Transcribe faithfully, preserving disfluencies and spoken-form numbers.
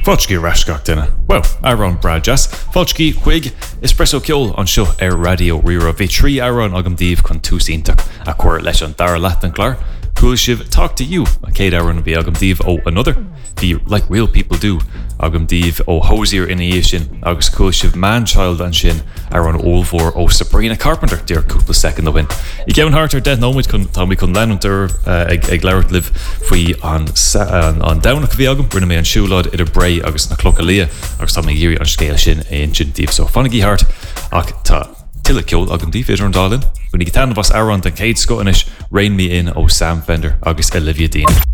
Fáiltí rascach duine. Well, Aaron Brad Jazz. Fáiltí chuig Espresso Ceol an seo ar radio rira bhí trí Aaron agam díobh chun túsíntaach a chuir leis an dar leat an clár. Cool shiv talk to you. A Cade Aaron bhí agam díobh ó another. Bhí like real people do. Agam díobh ó Hosier in é sin. Agus cool shiv man-child an sin Aaron Olvor ó Sabrina Carpenter dear cúpla second win. I Kevin Hart ar dead nóid chun tá mi chun lenuntar ag ag leirt liv faoi an an dawnach bhí agam rinne mé an siúláid idir bré agus na clocha lia agus tá mé géirí an scéil sin in sin díobh so fannaí Hart ach tá Tilla ceol agam díobh idir an dálinn. When you get was Aaron den Cade Scottish Rain Me In ó Sam Fender agus Olivia Dean.